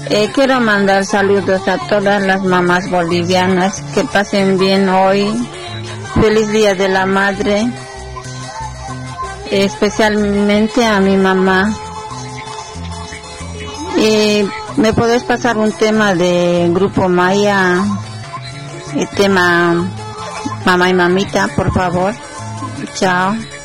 Quiero mandar saludos a todas las mamás bolivianas, que pasen bien hoy. Feliz Día de la Madre, especialmente a mi mamá. ¿Me puedes pasar un tema de Grupo Maya? El tema Mamá y Mamita, por favor. Chao.